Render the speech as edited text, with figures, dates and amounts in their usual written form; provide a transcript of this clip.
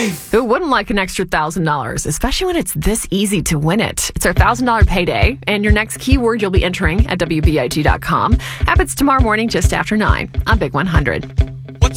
life. Who wouldn't like an extra $1,000, especially when it's this easy to win it? It's our $1,000 payday, and your next keyword you'll be entering at WBIG.com happens tomorrow morning just after 9 on Big 100.